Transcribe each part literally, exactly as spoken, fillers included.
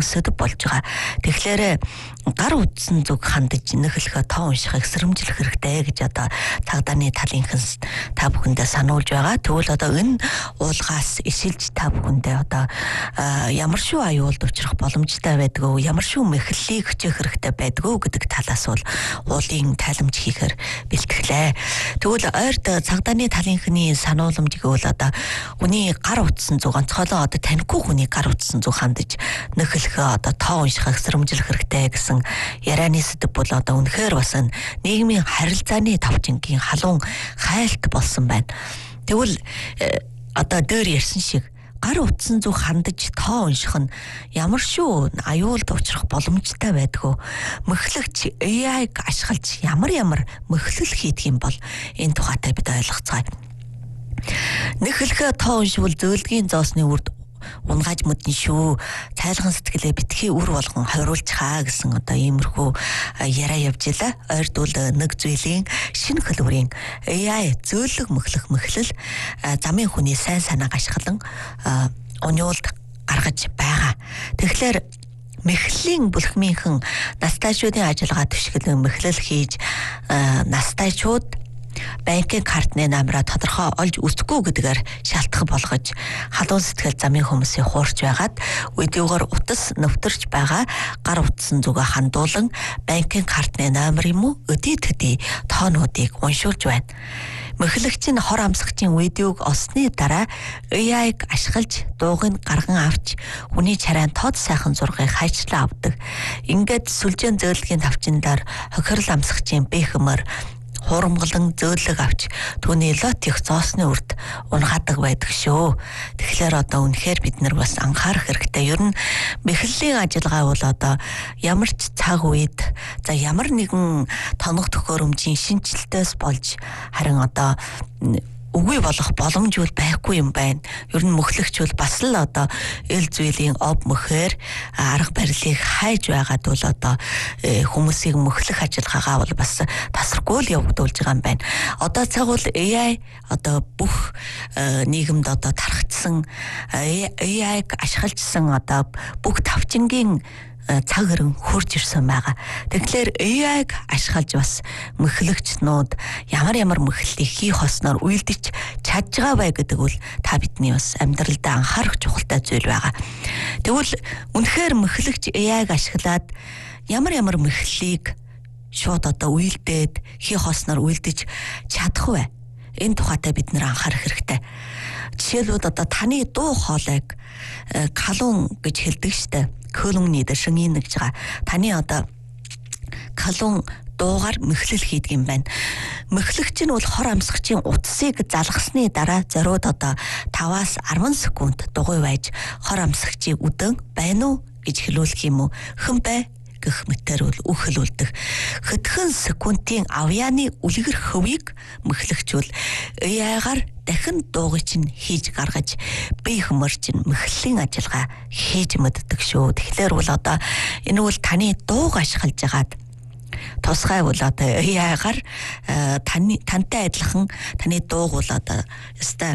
сөдөв болж байгаа. Тэгэхээр гар утсан зүг хандаж нөхөлхөө тоо уншихыг сэрэмжлэх хэрэгтэй гэж одоо цагдааны талынхаас та бүхэндээ сануулж байгаа. Тэгвэл одоо энэ уулгаас ишилж та бүхэндээ одоо ямар шүү аюулд учрах боломжтой байдгүй, ямар шүү мэхлэлийг хүчээх хэрэгтэй байдгүй гэдэг талаас бол уулын тайламж хийхээр бэлтгэлээ. Тэгвэл ойрд цагдааны талынхны санууламжийг бол одоо хүний гар утсан зүг онцгойлоо одоо танихгүй хүний гар утсан зүг хандаж нөхөлхөө одоо тоо уншихыг сэрэмжлэх хэрэгтэй гэсэн ярианы сэдэв бол одоо үнэхээр бас нийгмийн харилцааны давчингийн халуун хайлт болсон байна. Тэгвэл одоо дөр ярьсан шиг гар утсан зүг хандаж тоо унших нь ямар шүү аюулд учрах боломжтой байдгүй. Мөхлөгч эй ай-г ашиглаж ямар ямар мөхлөл хийдэг юм бол энэ тухайтай бид ойлгоцгаая. Нөхөлхөө тоо уншвал зөөлдгийн зоосны үрд унгааж мэднэ шүү. Цайлган сэтгэлээ битгий үр болгон хориулж хаа гэсэн одоо иймэрхүү яриа явж илаа. Ойрдвол нэг зүйлийн шинэ хөлбөрийн эй ай зөөлөг мөхлөх мөхлөл замын хүний сайн санааг ашиглан онёолд гаргаж байгаа. Тэгэхээр мэхлийн бүлхмийнхэн настайчуудын ажиллагаа түшгэлэн мэхлэл хийж настайчууд банкын картны намраа тодорхой олж үзэхгүй гэдгээр шалтгаан болгож халуун сэтгэл замын хүмүүсийг хуурч байгаад үедийгээр утас нөвтөрч байгаа гар утсан зүгээ хандуулан банкын картны номер юм уу өдий төдий тоонуудыг уншуулж байна. Мөхлөгч нь хор амсгчийн видеог олсны дараа эй ай-г ашиглаж дуугыг гарган авч хүний чарайн тод сайхан зургийг хайчлаа авдаг. Ингээд сүлжээн зөөлгийн тавчиндаар хохирол амсгчийн бэхмэр хурамгалан зөөлөг авч түүний лотих зоосны үрд унгаадаг байдаг шүү. Тэгэхээр одоо үнэхээр бид нар бас анхаарах хэрэгтэй. Ер нь мэхлэлийн ажиллагаа бол одоо ямар ч цаг үед за ямар нэгэн тоног төхөөрөмжийн шинжилтээс болж харин одоо үгүй болох боломж бол байхгүй юм байна. Ер нь мөхлөгч бол бас л одоо эл зүйлийн ов мөхөөр арга барилыг хайж байгаад бол одоо хүмүүсийг мөхлөх ажиллагаагаа бол бас тасрахгүй л явагдуулж байгаа юм байна. Одоо цаг бол эй ай одоо бүх нийгэмд одоо тархацсан эй ай-г ашиглажсан одоо бүх тавчингийн цаг хэрэг хурж ирсэн байгаа. Тэгэхээр эй ай-г ашиглаж бас мөхлөгчнүүд ямар ямар мөхлөлийг хийх хосноор үйлдэж чадж байгаа бай гэдэг бол та бидний бас амьдралдаа анхаарах чухалтай зүйл байгаа. Тэгвэл үнэхээр мөхлөгч эй ай-г ашиглаад ямар ямар мөхлөлийг шууд одоо үйлдээд хийх хосноор үйлдэж чадах вэ? Энэ тухайтай бид нэр анхаарах хэрэгтэй. Жишээлбэл одоо таны дуу хоолойг калун гэж хэлдэг штэ. Көлөнгний дэшин нэг гэж байгаа. Таны одоо калун дуугаар мөхлөл хийдэг юм байна. Мөхлөгч нь бол хор амсгчийн утсыг залгасны дараа зориуд одоо таваас арван секунд дугуй байж хор амсгчийг үдэн байна уу гэж хэлүүлэх юм уу? Хэн бай гэх мэтээр бол үхэлүүлдэг. Хэдхэн секундын авьяаны үлгэр хөвийг мөхлөгчвөл эй ай-гаар дахин дуугыг чинь хийж гаргаж бие хөмөрч мөхлөлийн ажиллагаа хийж мэддэг шүү. Тэгэхээр бол одоо энэ бол таны дууг ашиглаж агаад тусгай бол одоо эй ай-гаар таны тантай адилхан таны дууг бол одоо өстой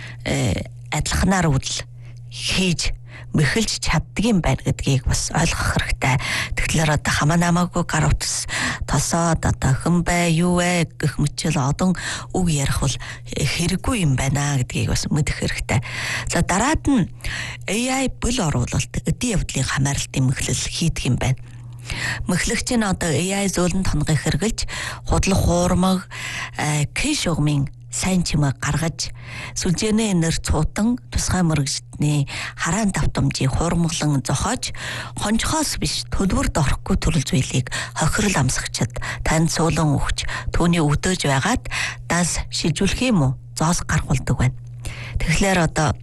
адилханаар үл хийж мөхөлж чаддаг юм байна гэдгийг бас ойлгох хэрэгтэй. Тэгэхээр одоо хамаа намаагүй гар утас тосоод одоо хэн бай юу вэ гэх мэтчил одон үг ярих бол хэрэггүй юм байна гэдгийг бас мэдэх хэрэгтэй. За дараад нь эй ай бүл оруулалт өдийн явдлын хамааралтын мөхлөл хийдэг юм байна. Мөхлөгч нь одоо эй ай зөөлөн тонгыг хэрглэж худлах хуурмаг кэш угмын сайн чимээ гаргаж сүлжээний нэр цуутан тусгай мөрөгчдний хараан давтамжийг хуурмаглан зохиож хонжхоос биш төлбөрд орохгүй төрөл зүйлийг хохирол амсагчид танд суулан өгч түүний өдөөж байгаад даас шилжүүлэх юм уу зоос гаргуулдаг байна. Тэгэхээр одоо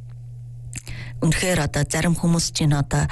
үнэхээр одоо зарим хүмүүс чинь одоо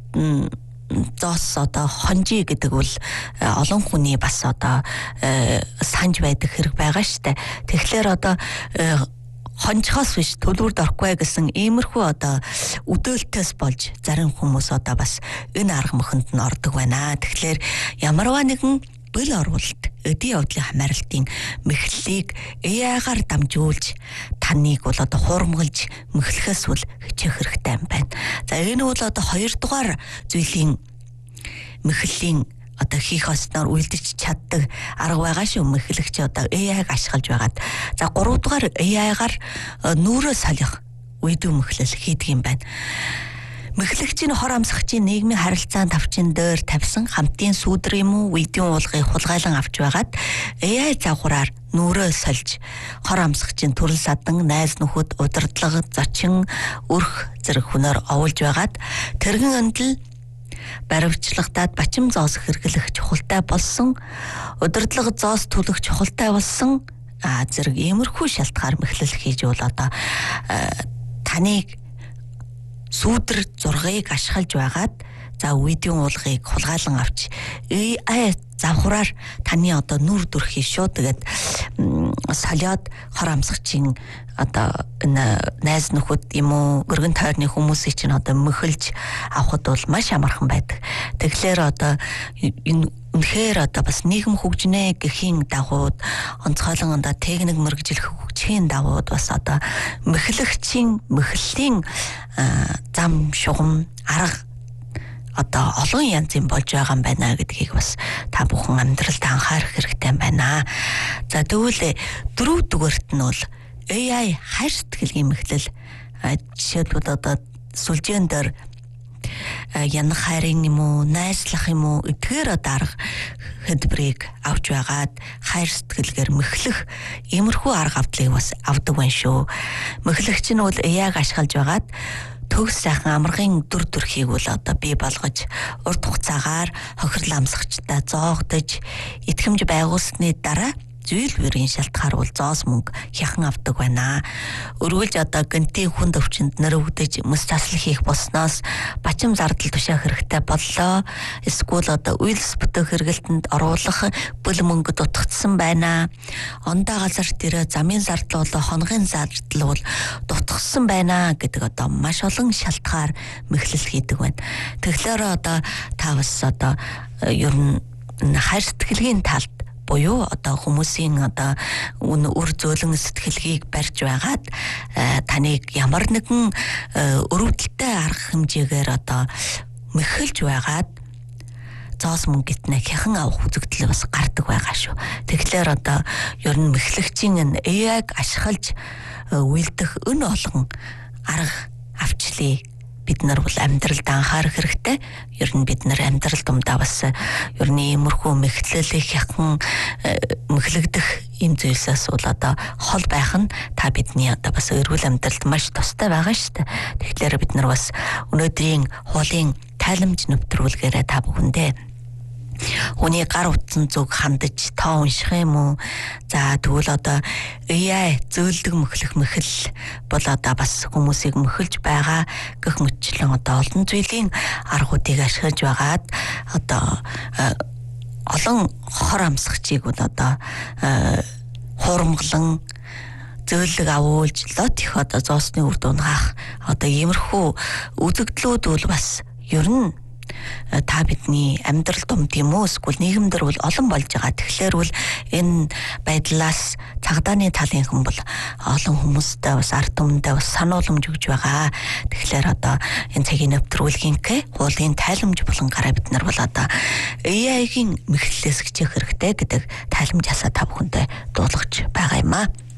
зоос одоо хонжи гэдэг бол олон хүний бас одоо санж байдаг хэрэг байгаа штэ. Тэгэхээр одоо хонжхоос биш төлөвөрд орохгүй гэсэн иймэрхүү одоо өдөөлтөөс болж зарим хүмүүс одоо бас энэ арга мөхөнд нь ордог байна. Тэгэхээр ямарваа нэгэн бэл оруулалт өдий явдлын хамааралтын мэхлэлийг эй ай-гаар дамжуулж таныг бол одоо хуурмгалж мэхлэхээс үл хичээх хэрэгтэй юм байна. За энэ бол одоо хоёрдугаар зүйлийн мэхлэлийн одоо хийх осноор үйлдэж чаддаг арга байгаа шүү. Мэхлэгч одоо эй ай-г ашиглаж байгаад. За гуравдугаар эй ай-гаар нүрээ солих үйдүү мэхлэл хийдэг юм байна. Мэхлэгчийн хор амсгчийн нийгмийн харилцаан тавчин дээр тавьсан хамтын сүудэр юм уу видео уулгыг хулгайлан авч байгаад эй ай загвараар нүрээ сольж хор амсгчийн төрөл садан найз нөхөд удирдлага зочин өрх зэрэг хүнээр овуулж байгаад тэргэн өндөл баривчлагтаад бачим зоос хэрэглэх чухалтай болсон удирдлага зоос төлөх чухалтай болсон а зэрэг иймэрхүү шалтгаар мэхлэл хийж бол одоо таныг сүудэр зургийг ашиглаж байгаад за видео уулгыг хулгайлан авч эй ай завхраар таны одоо нүр дүрхий шүү тэгээд солиод хор амсгчийн одоо найз нөхөд юм уу өргөн тойрны хүмүүсийг чинь одоо мөхөлж авахд бол маш амархан байдаг. Тэгэхээр одоо энэ үнэхээр одоо бас нийгэм хөгжинэ гэхийн дагуу онцгойлон одоо техник мэргэжил хөгжихийн дагуу бас одоо мэхлэгчийн мэхлэлийн зам шугам арга одоо олон янзын болж байгаа юм байна гэдгийг бас та бүхэн амьдралд анхаарах хэрэгтэй байна. За тэгвэл дөрөвдүгээрт нь бол эй ай хайр сэтгэлгийн мэхлэл жишээлбэл одоо сүлжээн дээр янах хайрын юм уу найзлах юм уу эдгээр дарга хөдөлбөрийг авч байгаад хайр сэтгэлгээр мэхлэх иймэрхүү арга авдлыг бас авдаг байна шүү. Мэхлэгч нь бол эй ай-г ашиглаж байгаад төгс сайхан амаргын дүр төрхийг бол одоо бий болгож урт хугацаагаар хохирол амсгчдаа зоогдож итгэмж байгуулсны дараа зүйл бүрийн шалтгаар бол зоос мөнгө хяхан авдаг байна. Өргөлж одоо гэнтийн хүнд өвчнөд нэрвэгдэж мөс засал хийх болсноос бачим зардал тушаах хэрэгтэй боллоо. Эсвэл одоо үйлс бүтээх хэрэгэлтэнд оруулах бүл мөнгө дутагдсан байна. Ондоо газар дээр замын зардал болоо хоногийн зардал бол дутагдсан байна гэдэг одоо маш олон шалтгаар мэхлэл хийдэг байна. Тэгэхээр одоо та бас одоо ер нь хайр сэтгэлгийн талд буюу одоо хүмүүсийн одоо үр зөөлөн сэтгэлгийг барьж байгаад таныг ямар нэгэн өрөвдөлтэй арга хэмжээгээр одоо мэхэлж байгаад зоос мөнгөтнэ хяхан авах үзэгдэл бас гардаг байгаа шүү. Тэгэхээр одоо ер нь мэхлэгчийн эй ай-г ашиглаж үйлдэх өн олон арга авчлыг бид нар бол амьдралд анхаарах хэрэгтэй. Ер нь бид нар амьдрал дундаа бас ер нь иймэрхүү мэхлэлийг хяхан мэхлэгдэх юм зүйлсээс бол одоо хол байх нь та бидний одоо бас эрүүл амьдралд маш тустай байгаа шүү дээ. Тэгэхээр бид нар бас өнөөдрийн хуулийн тайламж нэвтрүүлгээрээ та бүхэндээ хүний гар утсан зүг хандаж тоо унших юм уу? За тэгвэл одоо эй ай зөөлдөг мөхлөх мэхэл бол одоо бас хүмүүсийг мөхөлж байгаа гэх мэтчлэн одоо олон зүйлийн аргуудыг ашиглаж байгаад одоо олон хор амсгчийг бол одоо хуурмглан зөөлөг авуулж лот их одоо зоосны үр дунгаах одоо иймэрхүү үзэгдлүүд бол бас ер нь та бидний амьдрал дунд юм уу эсвэл нийгэмдэр бол олон болж байгаа. Тэгэхээр бол энэ байдлаас цагдааны талын хүн бол олон хүмүүстэй бас ард түмэндээ бас санууламж өгж байгаа. Тэгэхээр одоо энэ цагийн нэвтрүүлгийнхээ хуулийн тайламж болон гараа бид нар бол одоо эй ай-гийн мэхлэлээс хичээх хэрэгтэй гэдэг тайламжаасаа та бүхэндээ дуулгаж байгаа юм аа.